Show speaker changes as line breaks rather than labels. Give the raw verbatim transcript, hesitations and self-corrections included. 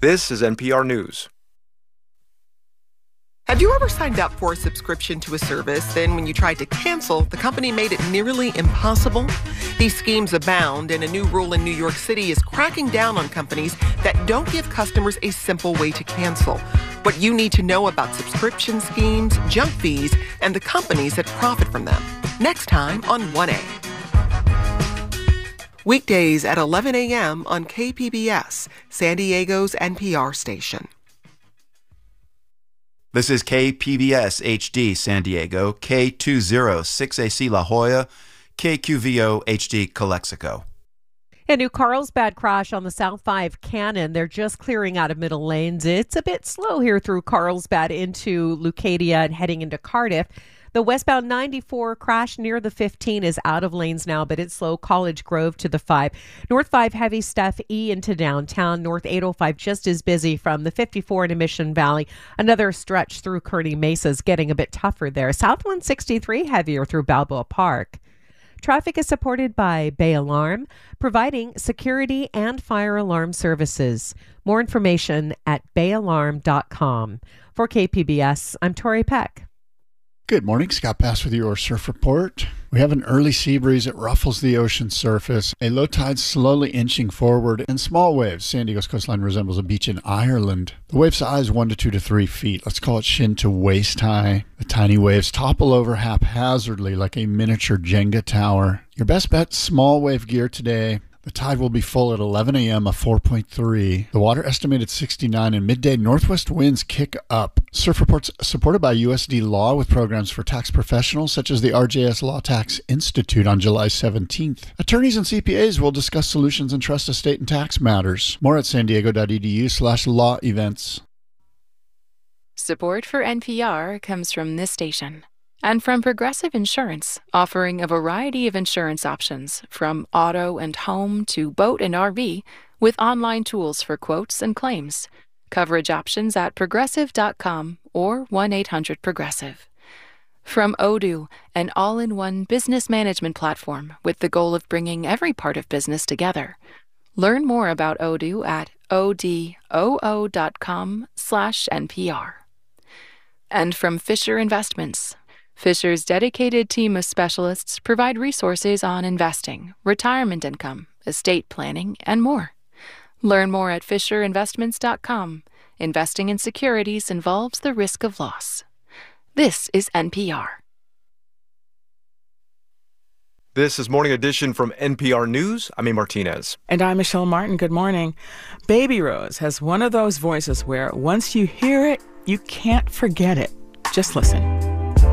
This is N P R News.
Have you ever signed up for a subscription to a service, then when you tried to cancel, the company made it nearly impossible? These schemes abound, and a new rule in New York City is cracking down on companies that don't give customers a simple way to cancel. What you need to know about subscription schemes, junk fees, and the companies that profit from them. Next time on one A. Weekdays at eleven a.m. on K P B S, San Diego's N P R station.
This is K P B S H D San Diego, K two oh six A C La Jolla, K Q V O H D Calexico.
A new Carlsbad crash on the South five Cannon. They're just clearing out of middle lanes. It's a bit slow here through Carlsbad into Leucadia and heading into Cardiff. The westbound ninety-four crash near the fifteen is out of lanes now, but it's slow. College Grove to the five. North five heavy stuff E into downtown. North eight oh five just as busy from the fifty-four into Mission Valley. Another stretch through Kearney Mesa is getting a bit tougher there. South one sixty-three heavier through Balboa Park. Traffic is supported by Bay Alarm, providing security and fire alarm services. More information at bay alarm dot com. For K P B S, I'm Tori Peck.
Good morning, Scott Bass with your surf report. We have an early sea breeze that ruffles the ocean surface, a low tide slowly inching forward, and small waves. San Diego's coastline resembles a beach in Ireland. The wave size one to two to three feet. Let's call it shin to waist high. The tiny waves topple over haphazardly like a miniature Jenga tower. Your best bet, small wave gear today. The tide will be full at eleven a.m. of four point three. The water estimated sixty-nine, and midday northwest winds kick up. Surf Report's supported by U S D Law with programs for tax professionals such as the R J S Law Tax Institute on July seventeenth. Attorneys and C P As will discuss solutions in trust, estate, and tax matters. More at san diego dot e d u slash law events.
Support for N P R comes from this station. And from Progressive Insurance, offering a variety of insurance options, from auto and home to boat and R V, with online tools for quotes and claims. Coverage options at progressive dot com or one eight hundred progressive. From Odoo, an all-in-one business management platform with the goal of bringing every part of business together. Learn more about Odoo at odoo dot com slash N P R. And from Fisher Investments. Fisher's dedicated team of specialists provide resources on investing, retirement income, estate planning, and more. Learn more at fisher investments dot com. Investing in securities involves the risk of loss. This is N P R.
This is Morning Edition from N P R News. I'm A. Martinez.
And I'm Michelle Martin. Good morning. Baby Rose has one of those voices where once you hear it, you can't forget it. Just listen.